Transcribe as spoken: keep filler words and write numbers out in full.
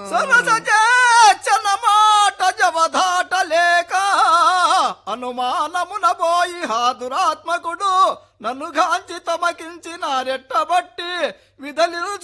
సరసన మాట జవధాటలేక అనుమానమున పోయి హాదురాత్మకుడు నన్ను గాంచి తమకించిన రెట్టబట్టి విధలి